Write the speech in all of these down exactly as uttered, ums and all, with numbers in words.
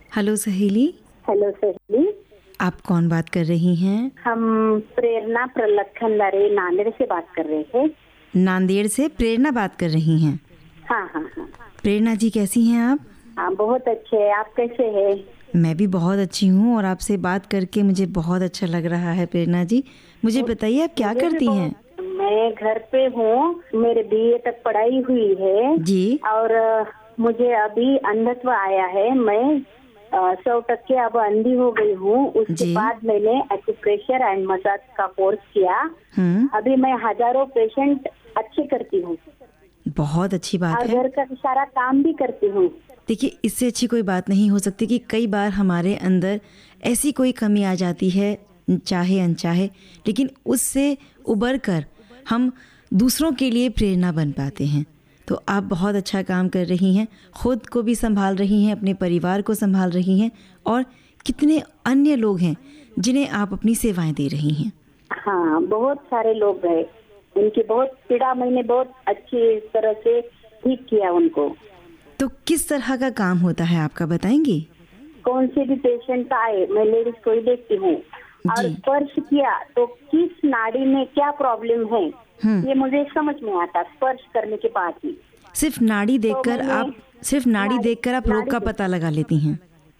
Hello सहेली। Hello सहेली। आप कौन बात कर रही हैं? हम प्रेरणा प्रलखनदारे नांदेड़ से बात कर रहे थे। नांदेड़ से प्रेरणा बात कर रही हैं? हाँ हाँ हाँ। प्रेरणा जी कैसी हैं आप? हाँ बहुत अच्छे हैं, आप कैसे हैं? मैं भी बहुत अच्छी हूँ और आपसे बात करके मुझे बहुत अच्छा लग रहा है। प्रेरणा जी मुझे बताइए आप क्या करती हैं? मैं घर पे हूँ, मेरे बीए तक पढ़ाई हुई है जी। और मुझे अभी अंधत्व आया है। मैं सौ टक्के अब अंधी हो गई हूँ। उसके बाद मैंने एक्यूप्रेशर एंड मसाज का कोर्स किया। अभी मैं हजारों पेशेंट अच्छे करती हूँ। बहुत अच्छी बात और है। घर का सारा काम भी करती हूँ। देखिए इससे अच्छी कोई बात नहीं हो सकती कि कई बार हमारे अंदर ऐसी कोई कमी आ जाती है, चाहे अनचाहे, लेकिन उससे उबर कर हम दूसरों के लिए प्रेरणा बन पाते हैं। तो आप बहुत अच्छा काम कर रही हैं, खुद को भी संभाल रही हैं, अपने परिवार को संभाल रही हैं और कितने अन्य लोग हैं जिन्हें आप अपनी सेवाएं दे रही हैं। हाँ बहुत सारे लोग हैं, उनकी बहुत पीड़ा मैंने बहुत अच्छी तरह से ठीक किया उनको। तो किस तरह का काम होता है आपका, बताएंगी? कौन से भी पेशेंट आए मैं लेडीज को ही देखती हूँ और स्पर्श किया तो किस नाड़ी में क्या प्रॉब्लम है ये मुझे समझ में आता स्पर्श करने के बाद ही। सिर्फ नाड़ी देखकर तो आप सिर्फ नाड़ी देखकर आप रोग का पता लगा लेती हैं?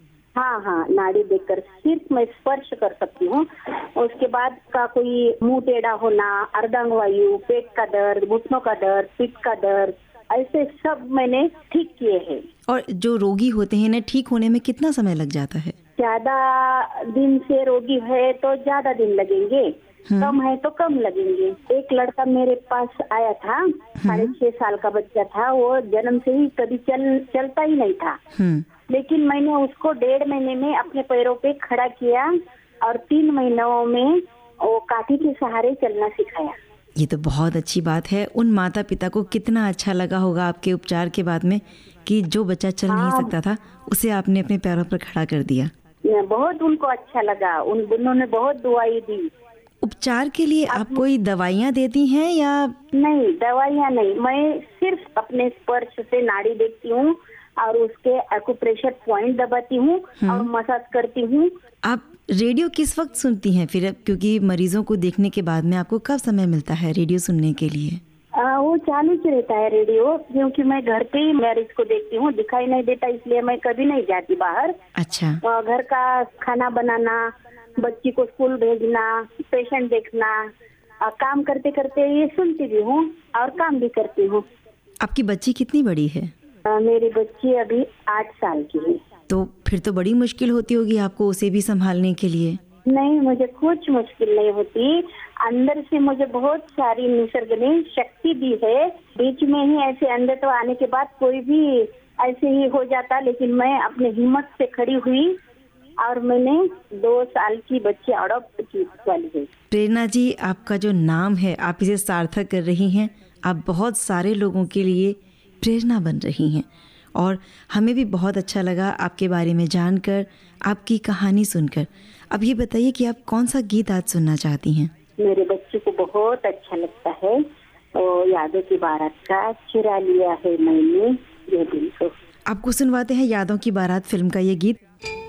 हाँ हाँ नाड़ी देखकर सिर्फ मैं स्पर्श कर सकती हूँ। उसके बाद का कोई मुंह टेढ़ा होना, अर्धांग वायु, पेट का दर्द, घुटनों का दर्द, पित्त का दर्द, ऐसे सब मैंने ठीक किए हैं। और जो रोगी होते हैं ना, ठीक होने में कितना समय लग जाता है? ज्यादा दिन से रोगी है तो ज्यादा दिन लगेंगे, कम है तो कम लगेंगे। एक लड़का मेरे पास आया था, साढ़े छह साल का बच्चा था, वो जन्म से ही कभी चल चलता ही नहीं था, लेकिन मैंने उसको डेढ़ महीने में अपने पैरों पे खड़ा किया और तीन महीनों में वो काठी के सहारे चलना सिखाया। ये तो बहुत अच्छी बात है। उन माता पिता को कितना अच्छा लगा होगा आपके उपचार के बाद में कि जो बच्चा चल नहीं सकता था उसे आपने अपने पैरों पर खड़ा कर दिया। बहुत उनको अच्छा लगा, उन उन्होंने बहुत दुआई दी। उपचार के लिए आप कोई दवाइयाँ देती हैं या? नहीं दवाइयाँ नहीं, मैं सिर्फ अपने स्पर्श से नाड़ी देखती हूँ और उसके एक्यूप्रेशर पॉइंट दबाती हूँ और मसाज करती हूँ। आप रेडियो किस वक्त सुनती हैं फिर, क्योंकि मरीजों को देखने के बाद में आपको कब समय मिलता है रेडियो सुनने के लिए? आ, वो चालू ही रहता है रेडियो, क्योंकि मैं घर पे ही मरीज को देखती हूँ, दिखाई नहीं देता इसलिए मैं कभी नहीं जाती बाहर। अच्छा। घर का खाना बनाना, बच्ची को स्कूल भेजना, पेशेंट देखना, आ, काम करते करते ये सुनती भी हूँ और काम भी करती हूँ। आपकी बच्ची कितनी बड़ी है? आ, मेरी बच्ची अभी आठ साल की है। तो फिर तो बड़ी मुश्किल होती होगी आपको उसे भी संभालने के लिए? नहीं मुझे कुछ मुश्किल नहीं होती, अंदर से मुझे बहुत सारी निसर्ग ने शक्ति दी है। बीच में ही ऐसे अंधत्व आने के बाद कोई भी ऐसे ही हो जाता, लेकिन मैं अपने हिम्मत से खड़ी हुई और मैंने दो साल की बच्ची अडॉप्ट की वाली है। प्रेरणा जी आपका जो नाम है आप इसे सार्थक कर रही हैं, आप बहुत सारे लोगों के लिए प्रेरणा बन रही हैं और हमें भी बहुत अच्छा लगा आपके बारे में जानकर, आपकी कहानी सुनकर। अब ये बताइए कि आप कौन सा गीत आज सुनना चाहती हैं? मेरे बच्चे को बहुत अच्छा लगता है तो यादों की बारात का चुरा लिया है मैंने ये दिल को। आपको सुनवाते हैं यादों की बारात फिल्म का ये गीत।